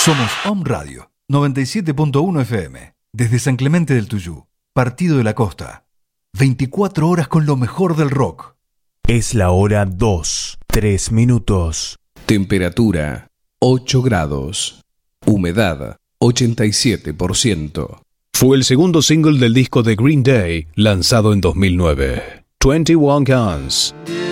Somos Home Radio 97.1 FM, desde San Clemente del Tuyú, Partido de la Costa. 24 horas con lo mejor del rock. Es la hora 2, 3 minutos. Temperatura 8 grados. Humedad 87%. Fue el segundo single del disco de Green Day, lanzado en 2009. 21 Guns.